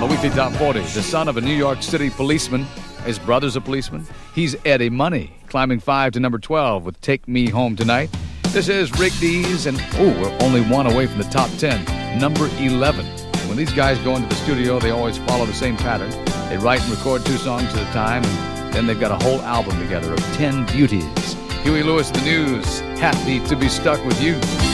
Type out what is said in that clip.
the weekly top 40. The son of a New York City policeman. His brother's a policeman. He's Eddie Money, climbing 5 to number 12 with Take Me Home Tonight. This is Rick Dees, and we're only one away from the top 10, number 11. And when these guys go into the studio, they always follow the same pattern. They write and record 2 songs at a time, and then they've got a whole album together of 10 beauties. Huey Lewis, The News, happy to be stuck with you.